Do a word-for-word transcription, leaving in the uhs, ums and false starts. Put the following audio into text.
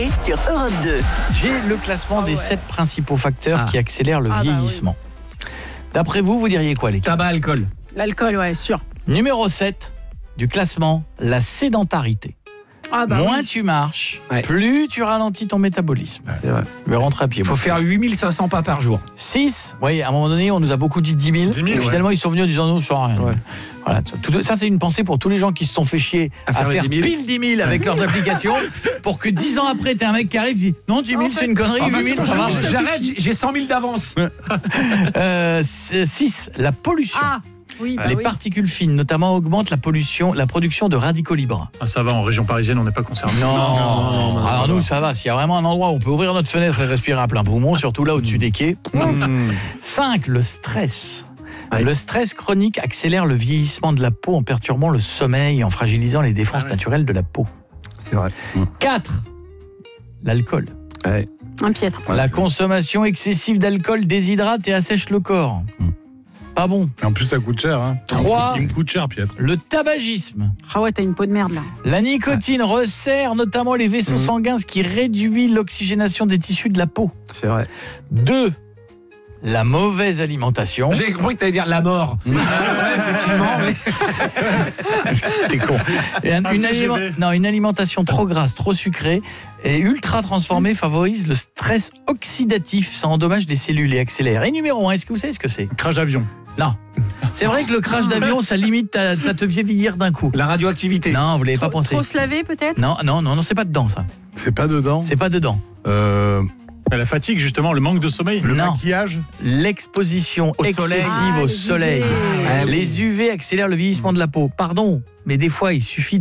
l'été sur Europe deux. J'ai le classement Ah des ouais. sept principaux facteurs Ah. qui accélèrent le Ah bah vieillissement. D'après vous, vous diriez quoi, les gars? Tabac, alcool. L'alcool, ouais, sûr. Numéro sept du classement, la sédentarité. Ah bah Moins oui. tu marches, Ouais. plus tu ralentis ton métabolisme. C'est vrai. Je vais rentrer à pied. Il faut moi. faire huit mille cinq cents pas par jour. six, oui, à un moment donné, on nous a beaucoup dit dix mille. dix mille, et finalement, ils sont venus en disant non, ça sert à rien. Ouais. Voilà, tout, ça, c'est une pensée pour tous les gens qui se sont fait chier à À faire, faire les dix mille. pile dix mille avec leurs applications pour que dix ans après, t'as un mec qui arrive et dit non, dix mille, En fait- c'est une connerie, Ah bah, huit mille, c'est ça bon, marche. J'arrête, j'ai- j'ai cent mille d'avance. Euh, six, la pollution. Ah, oui, bah les oui. particules fines, notamment, augmentent la pollution, la production de radicaux libres. Ah, ça va, en région parisienne, on n'est pas concerné. Non, non, alors non, nous, ça va. S'il y a vraiment un endroit où on peut ouvrir notre fenêtre et respirer à plein poumon, surtout là au-dessus des quais. cinq, le stress. Ouais. Le stress chronique accélère le vieillissement de la peau en perturbant le sommeil et en fragilisant les défenses Ah ouais. naturelles de la peau. C'est vrai. quatre, l'alcool. Ouais. Un piètre. La consommation excessive d'alcool déshydrate et assèche le corps. Pas bon. En plus, ça coûte cher. Hein. Trois. Il me coûte cher, Pietre. Le tabagisme. Ah ouais, t'as une peau de merde là. La nicotine resserre notamment les vaisseaux Mhm. sanguins, ce qui réduit l'oxygénation des tissus de la peau. C'est vrai. deux, la mauvaise alimentation. J'ai compris que tu allais dire la mort. Euh, ouais, effectivement, mais... T'es con. Et un- Un une, T G V. aliment- non, une alimentation trop grasse, trop sucrée et ultra transformée favorise le stress oxydatif. Ça endommage les cellules et accélère. Et numéro un, est-ce que vous savez ce que c'est? Crash d'avion. Non. C'est vrai que le crash d'avion, ça limite, ta- ça te fait vieillir d'un coup. La radioactivité. Non, vous l'avez pas Trop, pensé. trop se laver peut-être. Non, non, non, non, c'est pas dedans ça. C'est pas dedans. C'est pas dedans. Euh, La fatigue, justement, le manque de sommeil. le Non. maquillage. L'exposition Au soleil. excessive Ah, au les soleil. U V. Ah oui. Les U V accélèrent le vieillissement de la peau. Pardon, mais des fois, il suffit